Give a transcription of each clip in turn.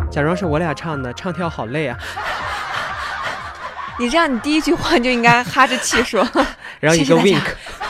假装是我俩唱的，唱跳好累啊。 你这样，你第一句话就应该哈着气说， 然后一个 wink。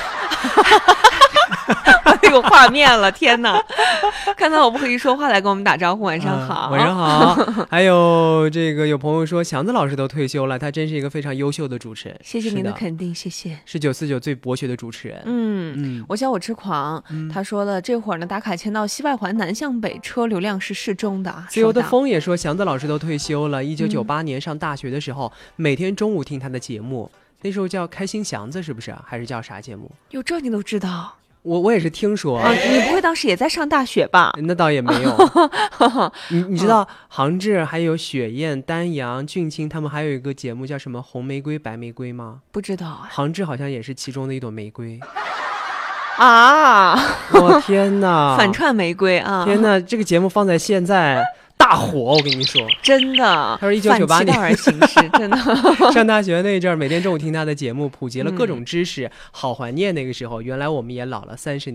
那个画面了，天哪！看到我不可以说话来跟我们打招呼，晚上好， 晚上好。还有这个有朋友说祥子老师都退休了，他真是一个非常优秀的主持人。 谢谢您的肯定，谢谢。 是949最博学的主持人。 我叫我痴狂，他说了，这会儿呢打卡签到西外环南向北，车流量是适中的。 自由的风也说祥子老师都退休了，1998年上大学的时候，每天中午听他的节目，那时候叫开心祥子是不是？还是叫啥节目？ 哟，这你都知道？ 我也是听说。 你不会当时也在上大学吧？ 那倒也没有。你知道杭志还有雪燕、丹阳、俊清他们还有一个节目叫什么红玫瑰白玫瑰吗？ 不知道。 杭志好像也是其中的一朵玫瑰啊！ 我天哪， 反串玫瑰啊！ 天哪，这个节目放在现在大火，我跟你说， 真的。 他说1998年而行事，真的。 上大学那阵儿，每天中午听他的节目，普及了各种知识，好怀念那个时候。原来我们也老了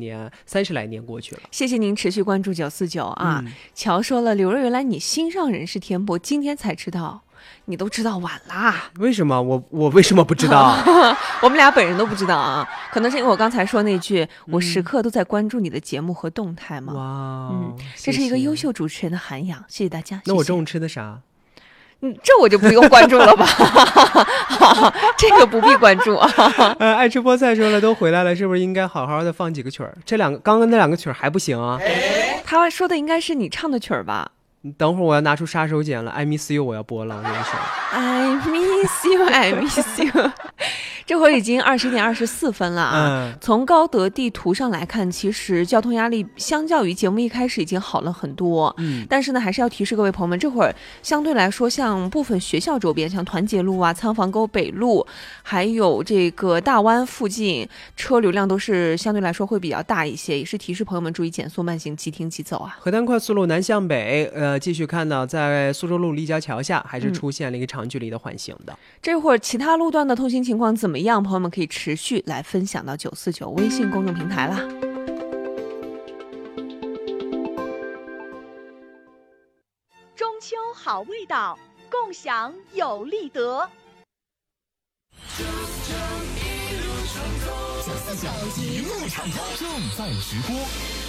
30来年过去了。 谢谢您持续关注949啊。乔说了，柳瑞，原来你心上人是天波，今天才知道。你都知道晚啦？ 为什么我为什么不知道？ 我们俩本人都不知道啊，可能是因为我刚才说那句，我时刻都在关注你的节目和动态嘛。 哇， 这是一个优秀主持人的涵养，谢谢大家。 那我中午吃的啥？ 这我就不用关注了吧？这个不必关注啊。 爱吃菠菜说了，都回来了，是不是应该好好的放几个曲儿？刚刚那两个曲儿还不行啊？ 他说的应该是你唱的曲儿吧？ 等会儿我要拿出杀手锏了， I miss you 我要播了，我跟你说 I miss you I miss you 这会儿已经21点24分了啊。从高德地图上来看，其实交通压力相较于节目一开始已经好了很多。但是呢，还是要提示各位朋友们，这会儿相对来说，像部分学校周边，像团结路啊、仓房沟北路，还有这个大湾附近，车流量都是相对来说会比较大一些，也是提示朋友们注意减速慢行，即停即走啊。 河南快速路南向北，继续看到在苏州路立交桥下还是出现了一个长距离的缓行的。 这会儿其他路段的通行情况怎么样？朋友们可以持续来分享到949微信公众平台啦。 中秋好味道，共享有利得。 949一路畅通，正在直播。